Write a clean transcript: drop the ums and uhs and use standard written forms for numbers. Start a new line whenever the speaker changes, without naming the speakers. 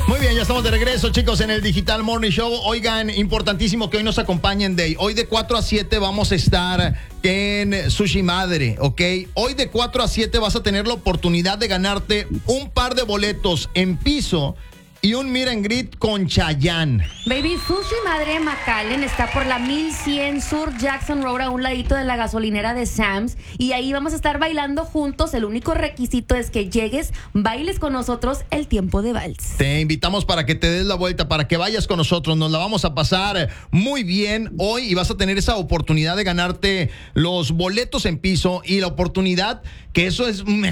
Muy bien, ya estamos de regreso, chicos, en el Digital Morning Show. Oigan, importantísimo que hoy nos acompañen, Day. Hoy de 4 a 7 vamos a estar en Sushi Madre, ¿ok? Hoy de 4 a 7 vas a tener la oportunidad de ganarte un par de boletos en piso y un meet and greet con Chayanne.
Baby, Sushi Madre McAllen está por la 1100 Sur Jackson Road, a un ladito de la gasolinera de Sam's. Y ahí vamos a estar bailando juntos. El único requisito es que llegues, bailes con nosotros el tiempo de vals.
Te invitamos para que te des la vuelta, para que vayas con nosotros. Nos la vamos a pasar muy bien hoy y vas a tener esa oportunidad de ganarte los boletos en piso y la oportunidad, que eso es